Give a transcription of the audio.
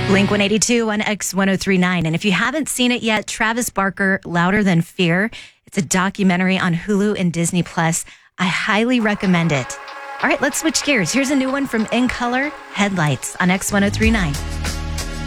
Blink 182 on X1039. And if you haven't seen it yet, Travis Barker, Louder Than Fear. It's a documentary on Hulu and Disney Plus. I highly recommend it. All right, let's switch gears. Here's a new one from In Color, Headlights on X1039.